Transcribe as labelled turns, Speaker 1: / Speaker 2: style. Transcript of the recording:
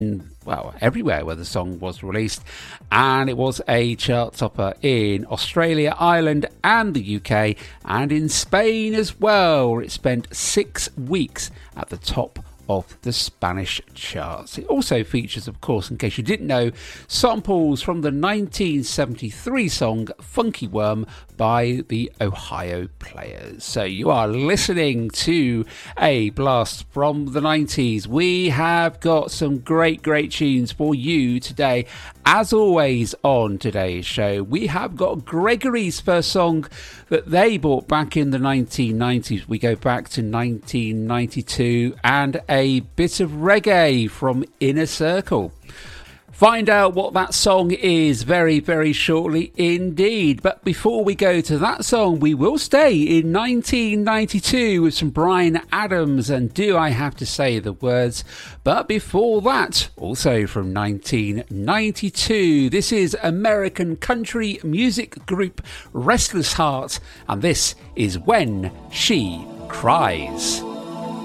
Speaker 1: well, everywhere where the song was released, and it was a chart topper in Australia, Ireland and the UK, and in Spain as well. It spent 6 weeks at the top of the Spanish charts. It also features, of course, in case you didn't know, samples from the 1973 song Funky Worm by the Ohio Players. So you are listening to a blast from the 90s. We have got some great tunes for you today. As always on today's show, we have got Gregory's first song that they bought back in the 1990s. We go back to 1992, and a bit of reggae from Inner Circle. Find out what that song is very shortly indeed. But before we go to that song, we will stay in 1992 with some Bryan Adams and Do I Have to Say the Words. But before that, also from 1992, this is American country music group Restless Heart, and this is When She Cries.